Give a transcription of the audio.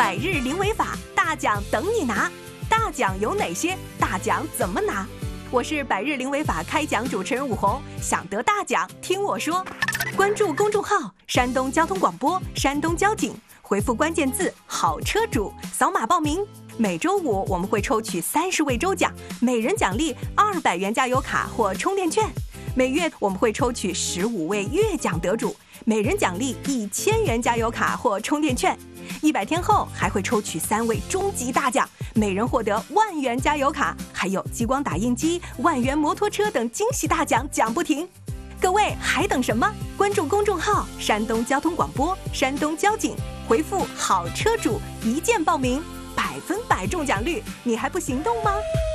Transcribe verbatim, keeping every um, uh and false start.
百日零违法，大奖等你拿。大奖有哪些？大奖怎么拿？我是百日零违法开讲主持人武红，想得大奖听我说。关注公众号山东交通广播、山东交警，回复关键字好车主，扫码报名。每周五我们会抽取三十位周奖，每人奖励二百元加油卡或充电券。每月我们会抽取十五位月奖得主，每人奖励一千元加油卡或充电券。一百天后还会抽取三位终极大奖，每人获得万元加油卡，还有激光打印机、万元摩托车等惊喜大奖，奖不停。各位还等什么？关注公众号山东交通广播、山东交警，回复好车主一键报名，百分百中奖率，你还不行动吗？